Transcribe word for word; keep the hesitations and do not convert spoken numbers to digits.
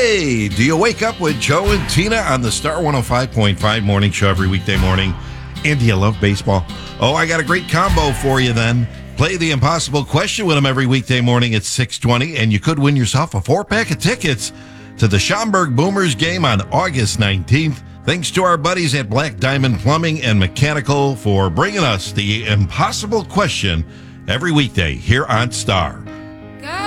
Hey, do you wake up with Joe and Tina on the Star one oh five point five morning show every weekday morning? And do you love baseball? Oh, I got a great combo for you then. Play the impossible question with them every weekday morning at six twenty, and you could win yourself a four-pack of tickets to the Schaumburg Boomers game on August nineteenth. Thanks to our buddies at Black Diamond Plumbing and Mechanical for bringing us the impossible question every weekday here on Star.